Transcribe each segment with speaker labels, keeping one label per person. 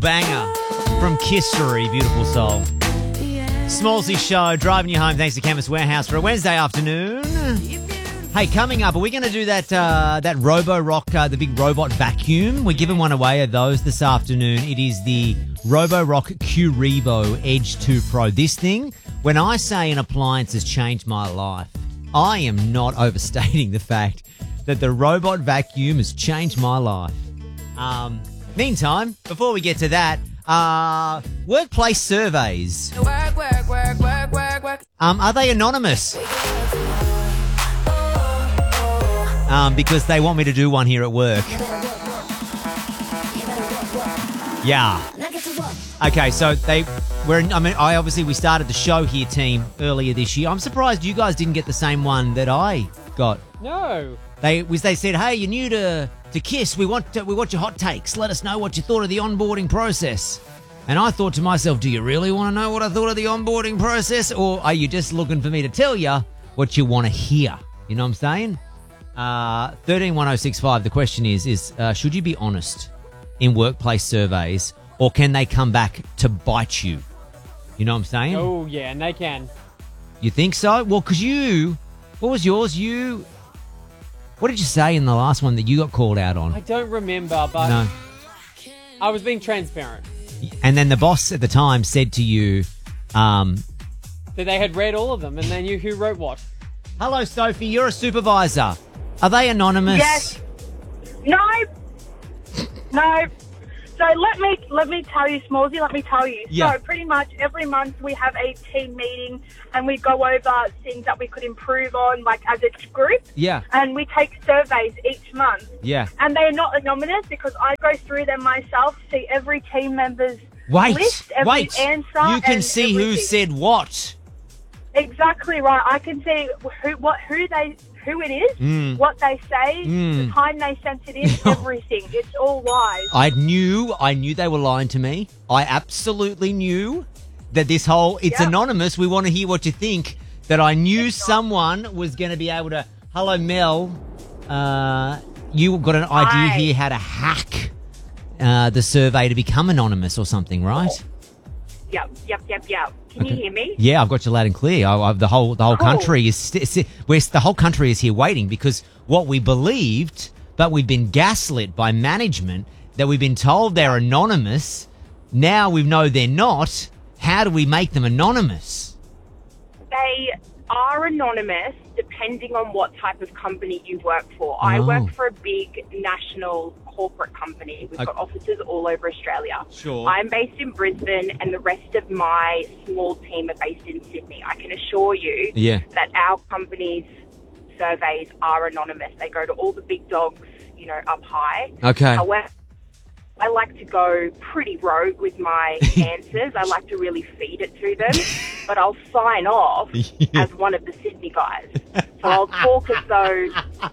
Speaker 1: Banger from Kissery, beautiful soul. Smallsy Show, driving you home thanks to Chemist Warehouse for a Wednesday afternoon. Hey, coming up, are we going to do that Robo-Rock, the big robot vacuum? We're giving one away of those this afternoon. It is the Robo-Rock Qrevo Edge 2 Pro. This thing, when I say an appliance has changed my life, I am not overstating the fact that the robot vacuum has changed my life. Meantime, before we get to that, workplace surveys. Are they anonymous? Because they want me to do one here at work. Yeah. Okay, so we started the show here, team, earlier this year. I'm surprised you guys didn't get the same one that I got.
Speaker 2: No.
Speaker 1: They said, hey, you're new to KISS. We want your hot takes. Let us know what you thought of the onboarding process. And I thought to myself, do you really want to know what I thought of the onboarding process? Or are you just looking for me to tell you what you want to hear? You know what I'm saying? 131065, the question is should you be honest in workplace surveys, or can they come back to bite you? You know what I'm saying?
Speaker 2: Oh, yeah, and they can.
Speaker 1: You think so? Well, because what was yours? What did you say in the last one that you got called out on?
Speaker 2: I don't remember, but
Speaker 1: no.
Speaker 2: I was being transparent.
Speaker 1: And then the boss at the time said to you,
Speaker 2: that they had read all of them and they knew who wrote what.
Speaker 1: hello, Sophie, you're a supervisor. Are they anonymous?
Speaker 3: Yes. No. So let me tell you, Smallsy,
Speaker 1: Yeah.
Speaker 3: So pretty much every month we have a team meeting and we go over things that we could improve on, like as a group.
Speaker 1: Yeah.
Speaker 3: And we take surveys each month.
Speaker 1: Yeah.
Speaker 3: And they're not anonymous because I go through them myself, see every team member's list, every answer.
Speaker 1: You can
Speaker 3: and
Speaker 1: see who
Speaker 3: everything.
Speaker 1: said what.
Speaker 3: Exactly right. I can see who it is, what they say, the time they sent it in, everything. It's all lies.
Speaker 1: I knew they were lying to me. I absolutely knew that this whole, it's anonymous, we want to hear what you think, that I knew someone was going to be able to, hello, Mel, you got an idea here how to hack the survey to become anonymous or something, right?
Speaker 3: Yep. Can you hear me?
Speaker 1: Yeah, I've got you loud and clear. The whole country the whole country is here waiting because what we believed, but we've been gaslit by management that we've been told they're anonymous. Now we know they're not. How do we make them anonymous?
Speaker 4: They are anonymous depending on what type of company you work for. I work for a big national corporate company. We've got offices all over Australia.
Speaker 1: Sure.
Speaker 4: I'm based in Brisbane and the rest of my small team are based in Sydney. I can assure you that our company's surveys are anonymous. They go to all the big dogs, up high.
Speaker 1: Okay.
Speaker 4: However, I like to go pretty rogue with my answers. I like to really feed it to them, but I'll sign off as one of the Sydney guys. So I'll talk as though,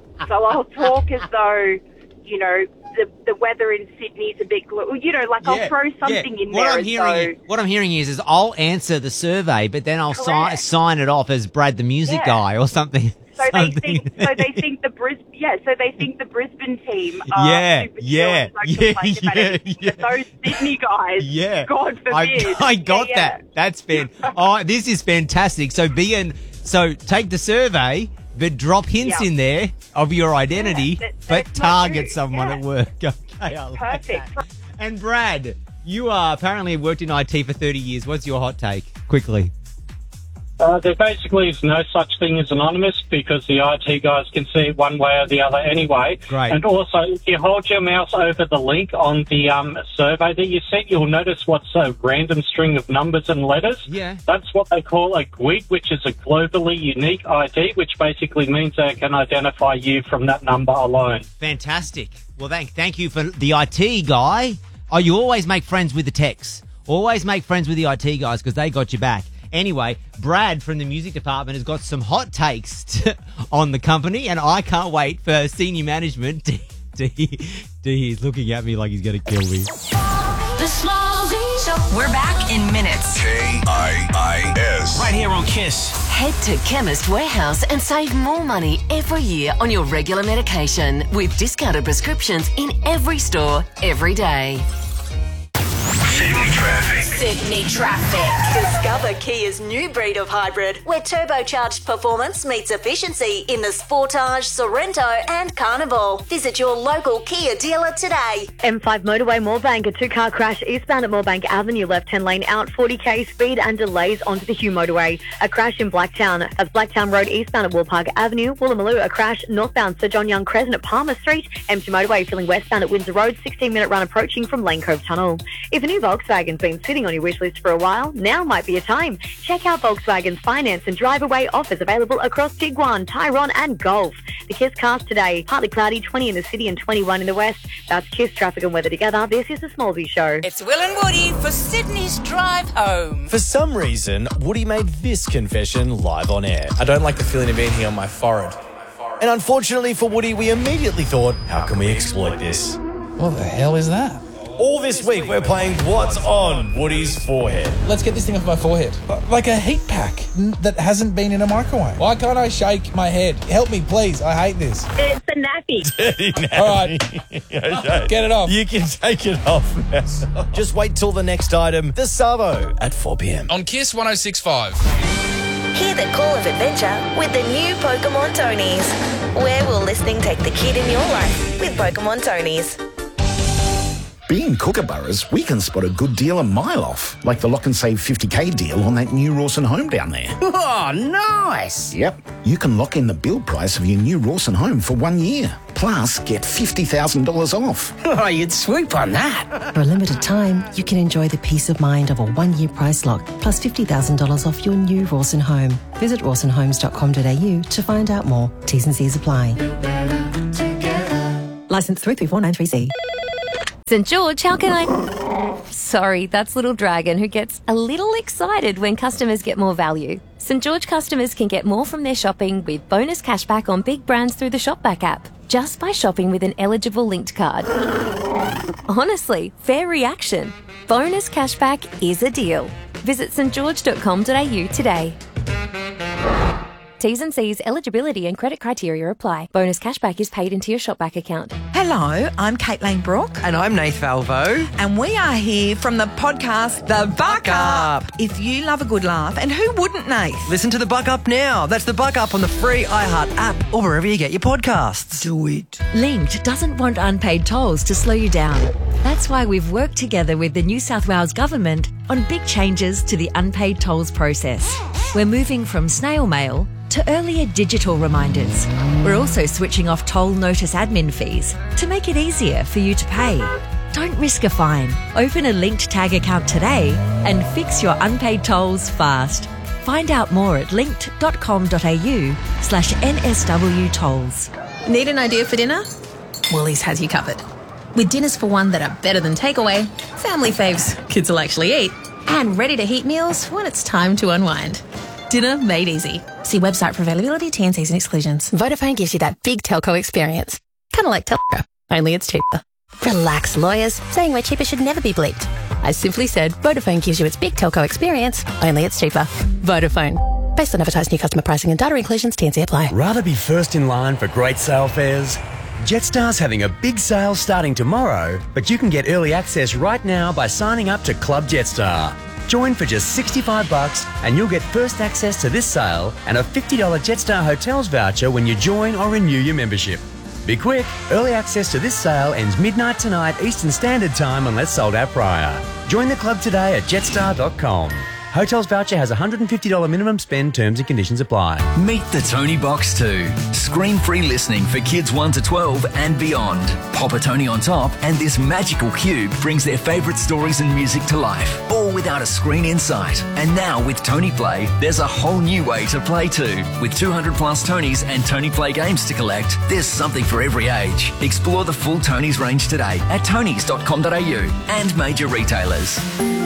Speaker 4: the weather in Sydney is a bit gloomy. I'll throw something in there.
Speaker 1: What I'm hearing is I'll answer the survey, but then I'll sign it off as Brad the music guy or something.
Speaker 4: So they think the Brisbane team are super chill and don't complain about anything. But those Sydney guys, God forbid.
Speaker 1: I got that. That's this is fantastic. So take the survey, but drop hints in there of your identity, but target someone at work. Okay, I like
Speaker 4: perfect.
Speaker 1: That. And Brad, you apparently have worked in IT for 30 years. What's your hot take? Quickly.
Speaker 5: There basically is no such thing as anonymous because the IT guys can see it one way or the other anyway.
Speaker 1: Great.
Speaker 5: And also, if you hold your mouse over the link on the survey that you sent, you'll notice what's a random string of numbers and letters.
Speaker 1: Yeah.
Speaker 5: That's what they call a GUID, which is a globally unique ID, which basically means they can identify you from that number alone.
Speaker 1: Fantastic. Well, thank you for the IT guy. Oh, you always make friends with the techs. Always make friends with the IT guys because they got your back. Anyway, Brad from the music department has got some hot takes on the company, and I can't wait for senior management to he's looking at me like he's going to kill me.
Speaker 6: The Smallsy Show. We're back in minutes.
Speaker 7: KIIS.
Speaker 6: Right here on KISS. Head to Chemist Warehouse and save more money every year on your regular medication with discounted prescriptions in every store, every day. Sydney traffic.
Speaker 8: Discover Kia's new breed of hybrid, where turbocharged performance meets efficiency in the Sportage, Sorrento and Carnival. Visit your local Kia dealer today.
Speaker 9: M5 motorway Moorebank, a two-car crash eastbound at Moorebank Avenue, left-hand lane out, 40k speed and delays onto the Hugh motorway. A crash in Blacktown. That's Blacktown Road eastbound at Woolpark Avenue. Woolloomooloo, a crash northbound Sir John Young Crescent at Palmer Street. M2 motorway filling westbound at Windsor Road, 16-minute run approaching from Lane Cove Tunnel. If a new Volkswagen's been sitting on your wish list for a while, now might be a time. Check out Volkswagen's finance and drive-away offers available across Tiguan, Tyrone and Golf. The KISS cast today, partly cloudy, 20 in the city and 21 in the west. That's KISS traffic and weather together. This is the Smallsy Show.
Speaker 10: It's Will and Woody for Sydney's Drive Home.
Speaker 11: For some reason, Woody made this confession live on air. I don't like the feeling of anything on my forehead. And unfortunately for Woody, we immediately thought, how can we exploit this?
Speaker 12: What the hell is that?
Speaker 11: All this week, we're playing What's on Woody's Forehead.
Speaker 12: Let's get this thing off my forehead. Like a heat pack that hasn't been in a microwave. Why can't I shake my head? Help me, please. I hate this.
Speaker 3: It's a nappy.
Speaker 11: Dirty nappy.
Speaker 12: All right. Okay. Get it off.
Speaker 11: You can take it off now. Just wait till the next item, the Savo, at 4 p.m.
Speaker 13: On KISS 106.5.
Speaker 8: Hear the call of adventure with the new Pokemon Tonies. Where will listening take the kid in your life with Pokemon Tonies?
Speaker 14: Being Kookaburras, we can spot a good deal a mile off, like the Lock and Save 50k deal on that new Rawson home down there.
Speaker 15: Oh, nice!
Speaker 14: Yep, you can lock in the build price of your new Rawson home for 1 year, plus get $50,000 off.
Speaker 15: Oh, you'd swoop on that.
Speaker 16: For a limited time, you can enjoy the peace of mind of a 1-year price lock, plus $50,000 off your new Rawson home. Visit rawsonhomes.com.au to find out more. T's and C's apply. Licence 334930C.
Speaker 17: St. George, how can I... Sorry, that's Little Dragon, who gets a little excited when customers get more value. St. George customers can get more from their shopping with bonus cashback on big brands through the Shopback app, just by shopping with an eligible linked card. Honestly, fair reaction. Bonus cashback is a deal. Visit stgeorge.com.au today. T's and C's, eligibility and credit criteria apply. Bonus cashback is paid into your Shopback account.
Speaker 18: Hello, I'm Caitlin Brooke.
Speaker 19: And I'm Nath Valvo.
Speaker 18: And we are here from the podcast, The Buck Up. If you love a good laugh, and who wouldn't, Nath?
Speaker 19: Listen to The Buck Up now. That's The Buck Up on the free iHeart app or wherever you get your podcasts.
Speaker 18: Do it.
Speaker 20: Linked doesn't want unpaid tolls to slow you down. That's why we've worked together with the New South Wales Government on big changes to the unpaid tolls process. We're moving from snail mail to earlier digital reminders. We're also switching off toll notice admin fees to make it easier for you to pay. Don't risk a fine. Open a linked tag account today and fix your unpaid tolls fast. Find out more at linked.com.au/NSW tolls.
Speaker 21: Need an idea for dinner? Woolies has you covered. With dinners for one that are better than takeaway, family faves kids will actually eat, and ready to heat meals when it's time to unwind. Dinner made easy. See website for availability, T&Cs and exclusions. Vodafone gives you that big telco experience. Kind of like telco, only it's cheaper. Relax, lawyers. Saying we're cheaper should never be bleeped. I simply said Vodafone gives you its big telco experience, only it's cheaper. Vodafone. Based on advertised new customer pricing and data inclusions, T&C apply.
Speaker 22: Rather be first in line for great sale fares? Jetstar's having a big sale starting tomorrow, but you can get early access right now by signing up to Club Jetstar. Join for just $65 and you'll get first access to this sale and a $50 Jetstar Hotels voucher when you join or renew your membership. Be quick, early access to this sale ends midnight tonight Eastern Standard Time unless sold out prior. Join the club today at jetstar.com. Hotels voucher has $150 minimum spend, terms and conditions apply.
Speaker 23: Meet the Tony Box 2. Screen-free listening for kids 1 to 12 and beyond. Pop a Tony on top and this magical cube brings their favourite stories and music to life, all without a screen in sight. And now with Tony Play, there's a whole new way to play too. With 200 plus Tonys and Tony Play games to collect, there's something for every age. Explore the full Tonys range today at tonys.com.au and major retailers.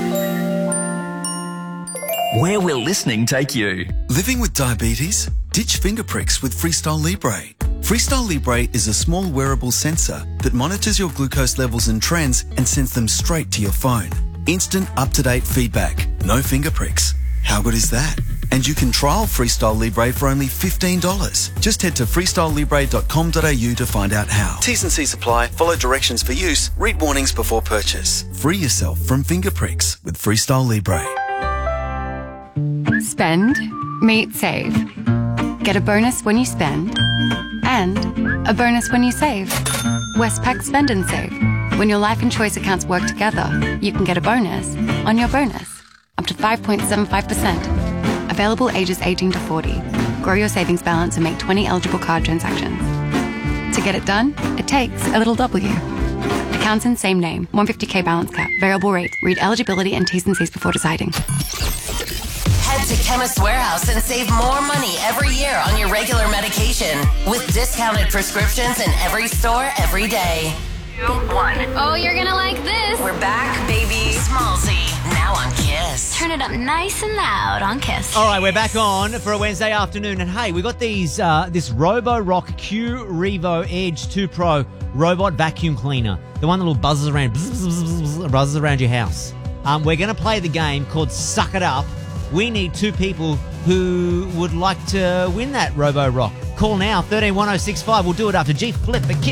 Speaker 23: Where will listening take you?
Speaker 24: Living with diabetes? Ditch finger pricks with Freestyle Libre. Freestyle Libre is a small wearable sensor that monitors your glucose levels and trends and sends them straight to your phone. Instant, up-to-date feedback. No finger pricks. How good is that? And you can trial Freestyle Libre for only $15. Just head to freestylelibre.com.au to find out how. T's and C's apply. Follow directions for use. Read warnings before purchase. Free yourself from finger pricks with Freestyle Libre.
Speaker 2: Spend, meet, save. Get a bonus when you spend and a bonus when you save. Westpac Spend and Save. When your life and choice accounts work together, you can get a bonus on your bonus, up to 5.75%. Available ages 18 to 40. Grow your savings balance and make 20 eligible card transactions. To get it done, it takes a little W. Accounts in same name, 150k balance cap, variable rate. Read eligibility and T's and C's before deciding.
Speaker 6: Head to Chemist Warehouse and save more money every year on your regular medication with discounted prescriptions in every store every day. 1.
Speaker 4: Oh, you're gonna like this.
Speaker 6: We're back, baby. Smallsy, now on Kiss.
Speaker 4: Turn it up nice and loud on Kiss.
Speaker 1: All right, we're back on for a Wednesday afternoon. And hey, we got these this Roborock Q Revo Edge 2 Pro robot vacuum cleaner. The one that will buzzes around, buzzes around your house. We're going to play the game called Suck It Up. We need 2 people who would like to win that Roborock. Call now, 131065. We'll do it after G Flip at Kiss.